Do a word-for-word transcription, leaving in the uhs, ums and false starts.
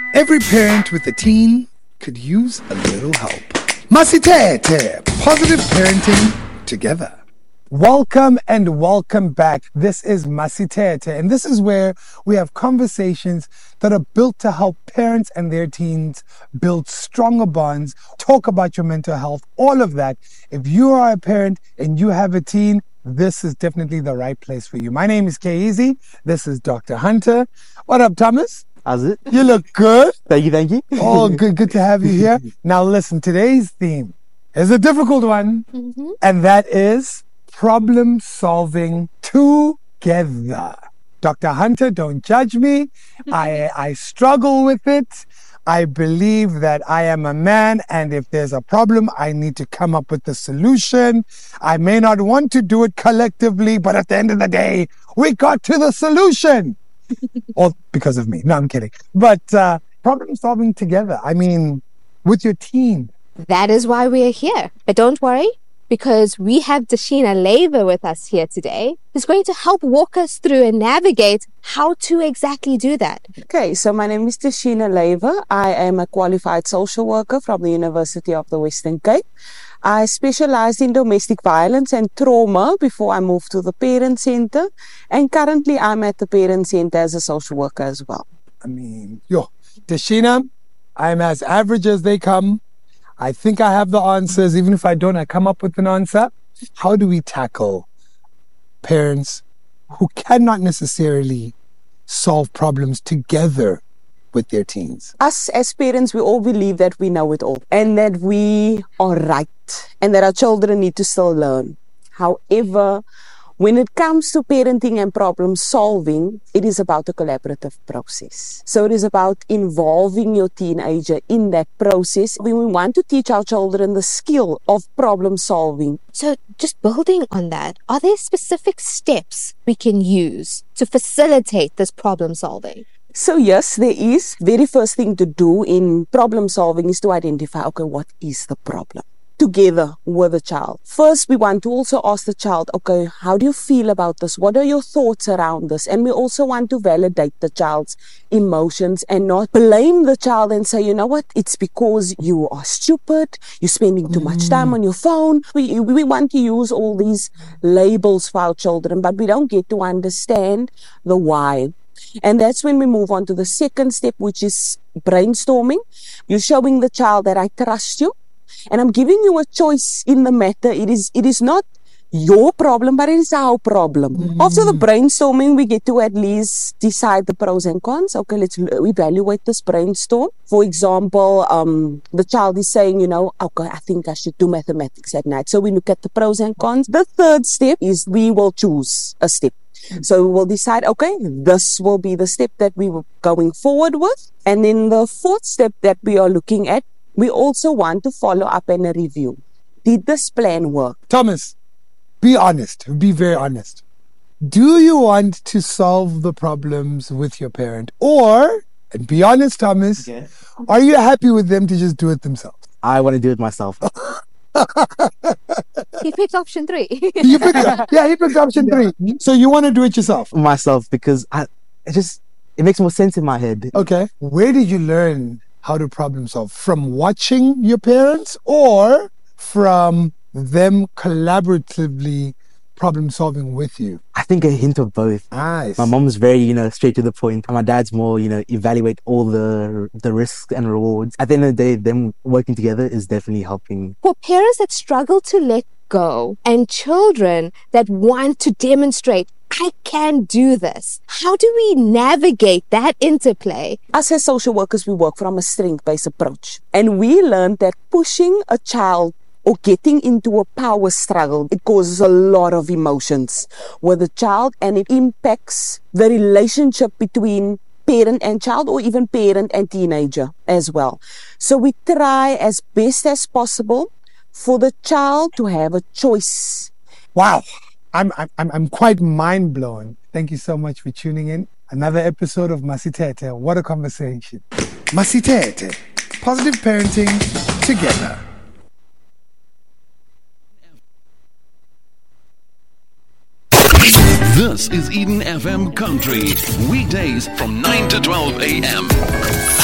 Every parent with a teen could use a little help. Masitete, positive parenting together. Welcome and welcome back. This is Masitete, and this is where we have conversations that are built to help parents and their teens build stronger bonds, talk about your mental health, all of that. If you are a parent and you have a teen, this is definitely the right place for you. My name is K-Easy. This is Doctor Hunter. What up, Thomas? How's it? You look good. Thank you, thank you. Oh, good, good to have you here. Now listen, today's theme is a difficult one, mm-hmm. and that is problem solving together. Doctor Hunter, don't judge me. I I struggle with it. I believe that I am a man, and if there's a problem, I need to come up with the solution. I may not want to do it collectively, but at the end of the day, we got to the solution. All because of me. No, I'm kidding. But uh, problem solving together. I mean, with your team. That is why we are here. But don't worry, because we have Dashina Laver with us here today, who's going to help walk us through and navigate how to exactly do that. Okay, so my name is Dashina Laver. I am a qualified social worker from the University of the Western Cape. I specialized in domestic violence and trauma before I moved to the Parent Center. And currently I'm at the Parent Center as a social worker as well. I mean, yo, Dashina, I'm as average as they come. I think I have the answers. Even if I don't, I come up with an answer. How do we tackle parents who cannot necessarily solve problems together with their teens? Us as parents, we all believe that we know it all and that we are right and that our children need to still learn. However, when it comes to parenting and problem solving, it is about a collaborative process. So it is about involving your teenager in that process. We want to teach our children the skill of problem solving. So just building on that, are there specific steps we can use to facilitate this problem solving? So yes, there is. Very first thing to do in problem solving is to identify, okay, what is the problem? Together with the child. First, we want to also ask the child, okay, how do you feel about this? What are your thoughts around this? And we also want to validate the child's emotions and not blame the child and say, you know what, it's because you are stupid, you're spending too much time on your phone. We, we want to use all these labels for our children, but we don't get to understand the why. And that's when we move on to the second step, which is brainstorming. You're showing the child that I trust you. And I'm giving you a choice in the matter. It is it is not your problem, but it is our problem. Mm. After the brainstorming, we get to at least decide the pros and cons. Okay, let's evaluate this brainstorm. For example, um, the child is saying, you know, okay, I think I should do mathematics at night. So we look at the pros and cons. The third step is we will choose a step. So we will decide, okay, this will be the step that we were going forward with. And then the fourth step that we are looking at, we also want to follow up and a review. Did this plan work? Thomas, be honest. Be very honest. Do you want to solve the problems with your parent? Or, and be honest, Thomas, okay, are you happy with them to just do it themselves? I want to do it myself. He picked option three. you picked, yeah, he picked option yeah. three. So you want to do it yourself? Myself, because I, it just, it makes more sense in my head. Okay. Where did you learn how to problem solve? From watching your parents or from them collaboratively problem solving with you? I think a hint of both. Nice. My mom's very, you know, straight to the point. And my dad's more, you know, evaluate all the the risks and rewards. At the end of the day, them working together is definitely helping. For parents that struggle to let go and children that want to demonstrate, I can do this, how do we navigate that interplay? Us as social workers, we work from a strength-based approach. And we learned that pushing a child or getting into a power struggle, it causes a lot of emotions with the child, and it impacts the relationship between parent and child, or even parent and teenager as well. So we try as best as possible for the child to have a choice. Wow. I'm I'm I'm quite mind blown. Thank you so much for tuning in. Another episode of Masitete. What a conversation. Masitete. Positive parenting together. This is Eden F M Country, weekdays from nine to twelve a.m.